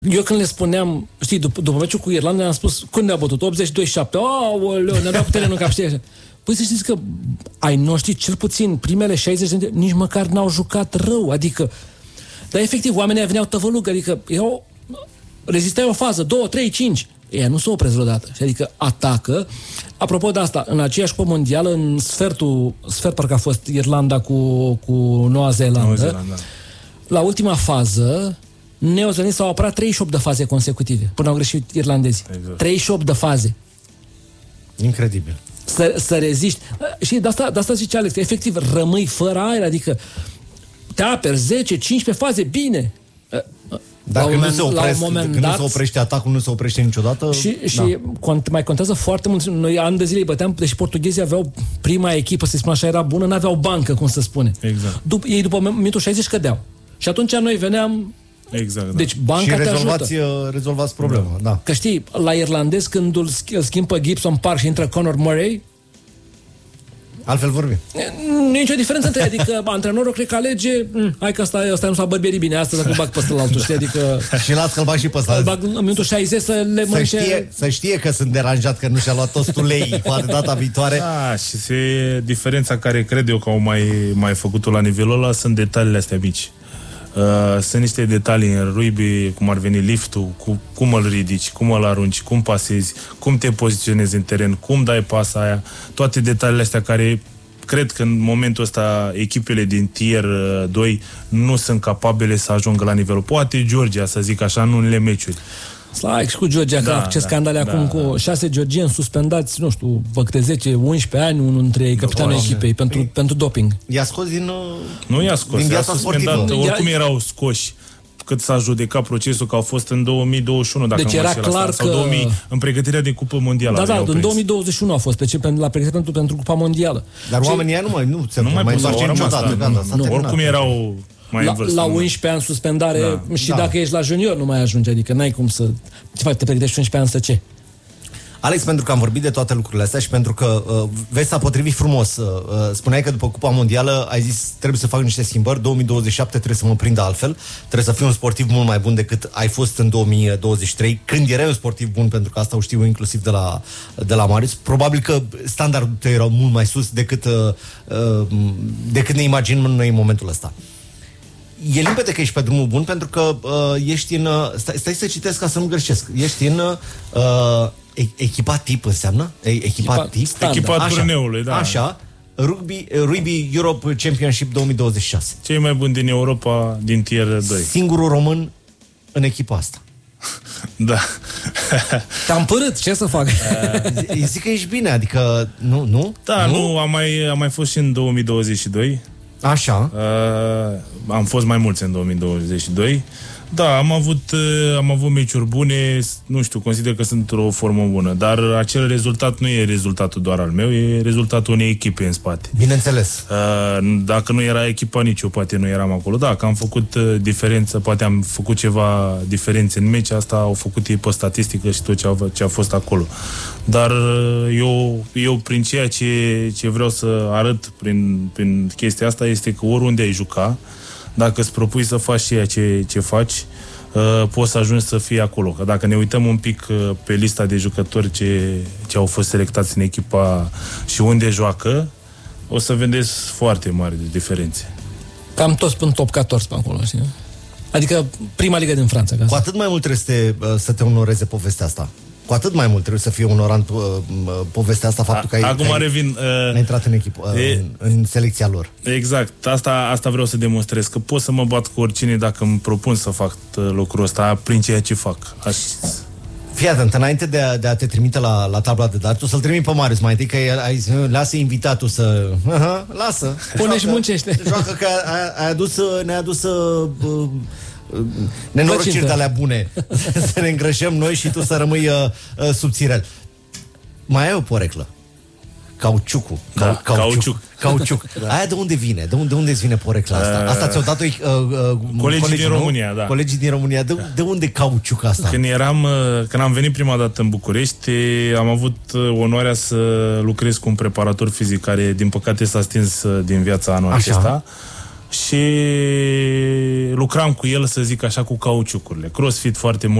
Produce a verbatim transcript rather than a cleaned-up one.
Eu când le spuneam, știi, după, după meciul cu Irlanda, le-am spus, când ne-a bătut? optzeci și doi șapte. Aoleu, ne-a dat cu terenul în cap, știi așa. Păi să știți că ai noștri, cel puțin primele șaizeci de minute, nici măcar n-au jucat rău, adică, dar efectiv, oamenii veneau tăvălug, adică erau, rezistai o fază, două, trei, cinci. Ei nu se opresc vreodată. Adică atacă. Apropo de asta, în aceeași cupă mondială, în sfertul, sfert parcă a fost Irlanda cu, cu Noua Zeelandă, Noua Zeelandă. La ultima fază, neozeelandii s-au apărat treizeci și opt de faze consecutive, până au greșit irlandezii. Exact. treizeci și opt de faze. Incredibil. Să, să reziști. Și de asta, de asta zice Alex, efectiv, rămâi fără aer, adică te aperi zece, cincisprezece faze, bine. Dacă moment, nu se opresc, când dat, nu se oprește atacul, nu se oprește niciodată. Și, și da. cont, mai contează foarte mult. Noi ani de zile îi băteam, deși portughezii aveau prima echipă, să spun așa, era bună, n-aveau bancă, cum se spune. Exact. Dup- ei după minutul șaizeci cădeau. Și atunci noi veneam. Exact, da. Deci banca și te rezolvați, ajută. rezolvați problema, da. da. Că știi, la irlandez când îl schimb pe Gibson Park și intră Conor Murray, altfel vorbim. Nu e nicio diferență între, adică antrenorul cred că alege, m- hai că ăsta, ăsta nu s-a bărbierit bine, astăzi dacă îl bag pe ăsta la altul, știi, adică... și las că-l bag și pe ăsta. Îl bag în minutul șaizeci să le mănânce... Să știe, să știe că sunt deranjat, că nu și-a luat toți tulei, poate data viitoare. Da, și se, diferența care cred eu că au mai, mai făcut-o la nivelul ăla sunt detaliile astea mici. Uh, sunt niște detalii în rugby, cum ar veni liftul, cu, cum îl ridici, cum îl arunci, cum pasezi, cum te poziționezi în teren, cum dai pasa aia, toate detaliile astea care cred că în momentul ăsta echipele din tier doi nu sunt capabile să ajungă la nivelul. Poate Georgia, să zic așa, în unele meciuri. Slai, și cu Georgia, da, că ce da, scandale da, acum da, cu șase georgieni suspendați, nu știu, vă câte zece unsprezece ani, unul dintre capitanul echipei pentru, păi, pentru doping. I-a scos din, nu i-a scos, din viața sportivă. Oricum erau scoși cât s-a judecat procesul, că au fost în două mii douăzeci și unu, dacă deci nu era clar asta, că... sau două mii, în pregătirea de Cupă Mondială. Da, da, în două mii douăzeci și unu a fost pe ce, la pregătirea pentru, pentru Cupa Mondială. Dar oamenii ăia nu mai, nu se nu mai întoarce niciodată. Da, nu, nu, oricum erau mai la, la unsprezece ani suspendare da, și da. Dacă ești la junior nu mai ajunge, adică n-ai cum să... Ce faci, te pregătești unsprezece ani să ce? Alex, pentru că am vorbit de toate lucrurile astea și pentru că uh, vezi s-a potrivit frumos. Uh, spuneai că după Cupa Mondială ai zis trebuie să fac niște schimbări, două mii douăzeci și șapte trebuie să mă prindă altfel, trebuie să fiu un sportiv mult mai bun decât ai fost în două mii douăzeci și trei, când erai un sportiv bun, pentru că asta o știu inclusiv de la, de la Marius. Probabil că standardul tău era mult mai sus decât, uh, uh, decât ne imaginăm noi în momentul ăsta. E limpede că ești pe drumul bun pentru că uh, ești în... Uh, stai, stai să citesc ca să nu greșesc. Ești în... Uh, echipa tip înseamnă? Echipa, echipa tip? Standard. Echipa turneului, da. Așa. Rugby, Rugby Europe Championship două mii douăzeci și șase. Cei mai buni din Europa, din tier doi. Singurul român în echipa asta. Da. Te-am părât, ce să fac? Uh, zic că ești bine, adică... Nu? nu? Da, nu, nu am, mai, am mai fost și în două mii douăzeci și doi. Așa. Uh, am fost mai mulți în două mii douăzeci și doi. Da, am avut, am avut meciuri bune, nu știu, consider că sunt într-o formă bună, dar acel rezultat nu e rezultatul doar al meu, e rezultatul unei echipe în spate. Bineînțeles. Dacă nu era echipa, nici eu poate nu eram acolo. Da, că am făcut diferență, poate am făcut ceva diferențe în meci, asta au făcut ei pe statistică și tot ce a, ce a fost acolo. Dar eu, eu prin ceea ce, ce vreau să arăt prin, prin chestia asta este că oriunde ai juca, dacă îți propui să faci ceea ce, ce faci, uh, poți să ajungi să fii acolo. Că dacă ne uităm un pic uh, pe lista de jucători ce, ce au fost selectați în echipa și unde joacă, o să vedeți foarte mari diferențe. Cam toți până top paisprezece pe acolo, știi? Adică prima ligă din Franța. Cu atât mai mult trebuie să te, uh, să te onoreze povestea asta. Cu atât mai mult trebuie să fie onorant uh, povestea asta, faptul că ai, Acum ai, revin, uh, ai intrat în, echipă, uh, e, în, în selecția lor. Exact. Asta, asta vreau să demonstrez, că pot să mă bat cu oricine dacă îmi propun să fac lucrul ăsta prin ceea ce fac. Aș... Fii atent, înainte de a, de a te trimite la, la tabla de date, o să-l trimit pe Marius mai întâi, că ai zis, lasă invitatul să... Aha, lasă. Pune și muncește. Joacă că ai adus, ne-a adus... Uh, nenorociri de alea bune. Să ne îngrășăm noi și tu să rămâi uh, uh, subțirel. Mai ai o poreclă. Cauciucul. Da, Cau, cauciuc. Cauciuc. Da. Aia de unde vine? De unde, de unde îți vine porecla asta? Asta ți-au dat-o uh, uh, colegii, colegii din nu? România, da. Colegii din România. De, de unde cauciuc asta? Când eram, când am venit prima dată în București, am avut onoarea să lucrez cu un preparator fizic care, din păcate, s-a stins din viața anul Așa. acesta. și lucram cu el, să zic așa, cu cauciucurile. CrossFit foarte mult.